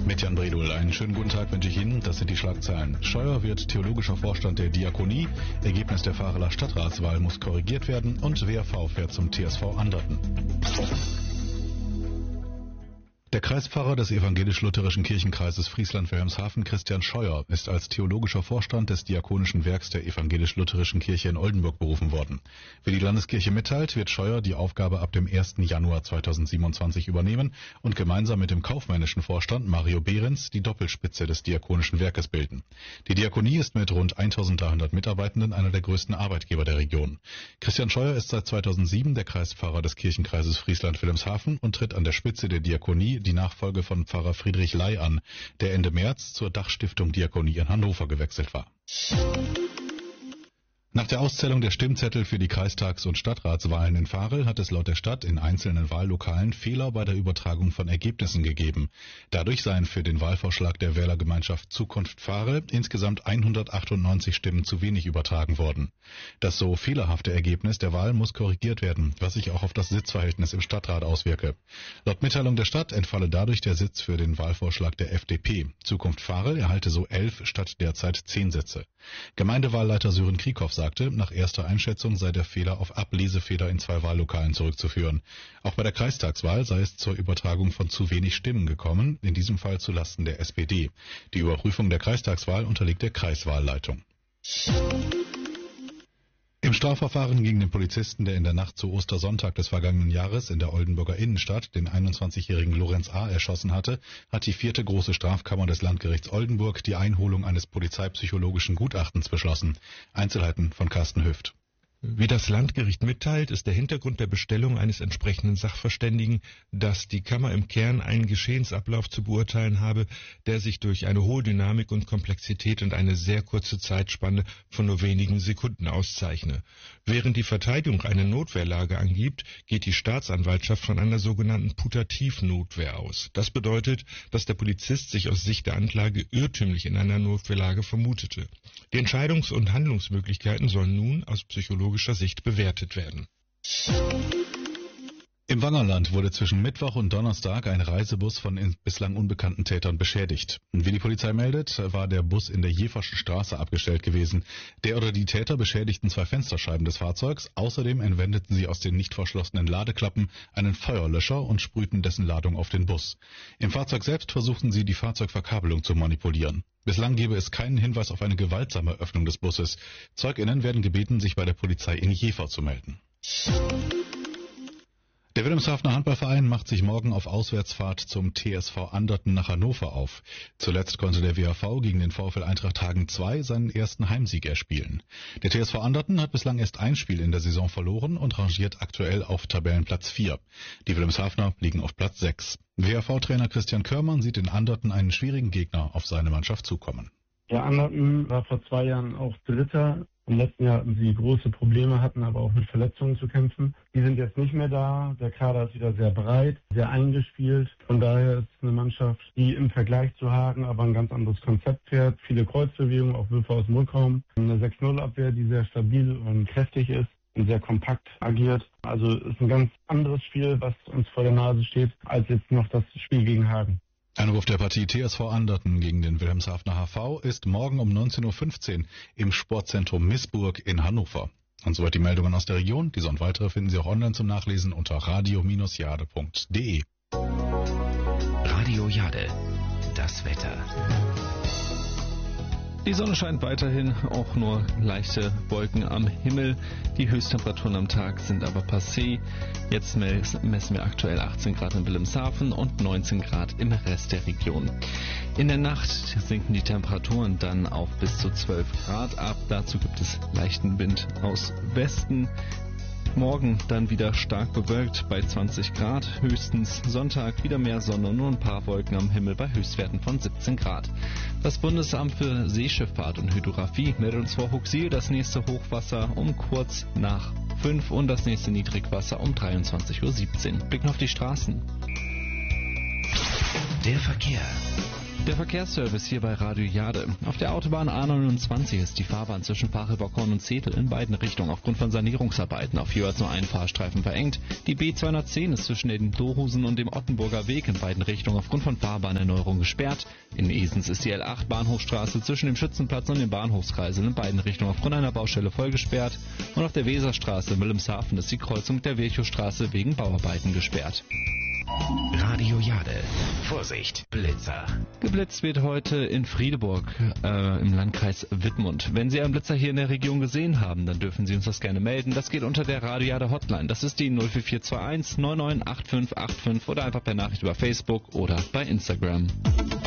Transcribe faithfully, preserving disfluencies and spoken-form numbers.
Mit Jan Bredul. Einen schönen guten Tag wünsche ich Ihnen. Das sind die Schlagzeilen. Scheuer wird theologischer Vorstand der Diakonie. Ergebnis der Vareler Stadtratswahl muss korrigiert werden. Und W A V fährt zum T S V Anderten. Der Kreispfarrer des evangelisch-lutherischen Kirchenkreises Friesland-Wilhelmshaven, Christian Scheuer, ist als theologischer Vorstand des Diakonischen Werks der evangelisch-lutherischen Kirche in Oldenburg berufen worden. Wie die Landeskirche mitteilt, wird Scheuer die Aufgabe ab dem ersten Januar zweitausendsiebenundzwanzig übernehmen und gemeinsam mit dem kaufmännischen Vorstand Mario Behrens die Doppelspitze des Diakonischen Werkes bilden. Die Diakonie ist mit rund eintausenddreihundert Mitarbeitenden einer der größten Arbeitgeber der Region. Christian Scheuer ist seit zweitausendsieben der Kreispfarrer des Kirchenkreises Friesland-Wilhelmshaven und tritt an der Spitze der Diakonie die Nachfolge von Pfarrer Friedrich Ley an, der Ende März zur Dachstiftung Diakonie in Hannover gewechselt war. Nach der Auszählung der Stimmzettel für die Kreistags- und Stadtratswahlen in Varel hat es laut der Stadt in einzelnen Wahllokalen Fehler bei der Übertragung von Ergebnissen gegeben. Dadurch seien für den Wahlvorschlag der Wählergemeinschaft Zukunft Varel insgesamt hundertachtundneunzig Stimmen zu wenig übertragen worden. Das so fehlerhafte Ergebnis der Wahl muss korrigiert werden, was sich auch auf das Sitzverhältnis im Stadtrat auswirke. Laut Mitteilung der Stadt entfalle dadurch der Sitz für den Wahlvorschlag der F D P. Zukunft Varel erhalte so elf statt derzeit zehn Sitze. Gemeindewahlleiter Sören Krieghoff sagte, nach erster Einschätzung sei der Fehler auf Ablesefehler in zwei Wahllokalen zurückzuführen. Auch bei der Kreistagswahl sei es zur Übertragung von zu wenig Stimmen gekommen, in diesem Fall zulasten der S P D. Die Überprüfung der Kreistagswahl unterliegt der Kreiswahlleitung. Im Strafverfahren gegen den Polizisten, der in der Nacht zu Ostersonntag des vergangenen Jahres in der Oldenburger Innenstadt den einundzwanzigjährigen Lorenz A. erschossen hatte, hat die vierte große Strafkammer des Landgerichts Oldenburg die Einholung eines polizeipsychologischen Gutachtens beschlossen. Einzelheiten von Carsten Hüft. Wie das Landgericht mitteilt, ist der Hintergrund der Bestellung eines entsprechenden Sachverständigen, dass die Kammer im Kern einen Geschehensablauf zu beurteilen habe, der sich durch eine hohe Dynamik und Komplexität und eine sehr kurze Zeitspanne von nur wenigen Sekunden auszeichne. Während die Verteidigung eine Notwehrlage angibt, geht die Staatsanwaltschaft von einer sogenannten Putativnotwehr aus. Das bedeutet, dass der Polizist sich aus Sicht der Anklage irrtümlich in einer Notwehrlage vermutete. Die Entscheidungs- und Handlungsmöglichkeiten sollen nun aus psychologischer Sicht bewertet werden. Im Wangerland wurde zwischen Mittwoch und Donnerstag ein Reisebus von bislang unbekannten Tätern beschädigt. Wie die Polizei meldet, war der Bus in der Jeverschen Straße abgestellt gewesen. Der oder die Täter beschädigten zwei Fensterscheiben des Fahrzeugs. Außerdem entwendeten sie aus den nicht verschlossenen Ladeklappen einen Feuerlöscher und sprühten dessen Ladung auf den Bus. Im Fahrzeug selbst versuchten sie, die Fahrzeugverkabelung zu manipulieren. Bislang gebe es keinen Hinweis auf eine gewaltsame Öffnung des Busses. ZeugInnen werden gebeten, sich bei der Polizei in Jever zu melden. Der Wilhelmshavener Handballverein macht sich morgen auf Auswärtsfahrt zum T S V Anderten nach Hannover auf. Zuletzt konnte der W A V gegen den VfL Eintracht Hagen zwei seinen ersten Heimsieg erspielen. Der T S V Anderten hat bislang erst ein Spiel in der Saison verloren und rangiert aktuell auf Tabellenplatz vier. Die Wilhelmshavener liegen auf Platz sechs. W A V-Trainer Christian Körmann sieht in Anderten einen schwierigen Gegner auf seine Mannschaft zukommen. Ja, Anderten war vor zwei Jahren auch Dritter. Im letzten Jahr hatten sie große Probleme, hatten aber auch mit Verletzungen zu kämpfen. Die sind jetzt nicht mehr da. Der Kader ist wieder sehr breit, sehr eingespielt. Von daher ist es eine Mannschaft, die im Vergleich zu Hagen aber ein ganz anderes Konzept fährt. Viele Kreuzbewegungen, auch Würfe aus dem Rückraum. Eine sechs null Abwehr, die sehr stabil und kräftig ist und sehr kompakt agiert. Also es ist ein ganz anderes Spiel, was uns vor der Nase steht, als jetzt noch das Spiel gegen Hagen. Anruf der Partie T S V Anderten gegen den Wilhelmshavener H V ist morgen um neunzehn Uhr fünfzehn im Sportzentrum Missburg in Hannover. Und soweit die Meldungen aus der Region. Diese und weitere finden Sie auch online zum Nachlesen unter radio Bindestrich jade punkt de. Radio Jade, das Wetter. Die Sonne scheint weiterhin, auch nur leichte Wolken am Himmel. Die Höchsttemperaturen am Tag sind aber passé. Jetzt messen wir aktuell achtzehn Grad in Wilhelmshaven und neunzehn Grad im Rest der Region. In der Nacht sinken die Temperaturen dann auf bis zu zwölf Grad ab. Dazu gibt es leichten Wind aus Westen. Morgen dann wieder stark bewölkt bei zwanzig Grad, höchstens Sonntag wieder mehr Sonne und nur ein paar Wolken am Himmel bei Höchstwerten von siebzehn Grad. Das Bundesamt für Seeschifffahrt und Hydrographie meldet uns vor Huxil das nächste Hochwasser um kurz nach fünf und das nächste Niedrigwasser um dreiundzwanzig Uhr siebzehn. Blicken auf die Straßen. Der Verkehr. Der Verkehrsservice hier bei Radio Jade. Auf der Autobahn A neunundzwanzig ist die Fahrbahn zwischen Pachelbockhorn und Zetel in beiden Richtungen aufgrund von Sanierungsarbeiten auf jeweils nur einen Fahrstreifen verengt. Die B zweihundertzehn ist zwischen dem Dohusen und dem Ottenburger Weg in beiden Richtungen aufgrund von Fahrbahnerneuerung gesperrt. In Esens ist die L acht Bahnhofstraße zwischen dem Schützenplatz und dem Bahnhofskreisel in beiden Richtungen aufgrund einer Baustelle voll gesperrt. Und auf der Weserstraße in Wilhelmshaven ist die Kreuzung mit der Virchowstraße wegen Bauarbeiten gesperrt. Radio Jade. Vorsicht, Blitzer. Geblitzt wird heute in Friedeburg äh, im Landkreis Wittmund. Wenn Sie einen Blitzer hier in der Region gesehen haben, dann dürfen Sie uns das gerne melden. Das geht unter der Radio Jade Hotline. Das ist die null vier vier zwei eins neun neun acht fünf acht fünf oder einfach per Nachricht über Facebook oder bei Instagram.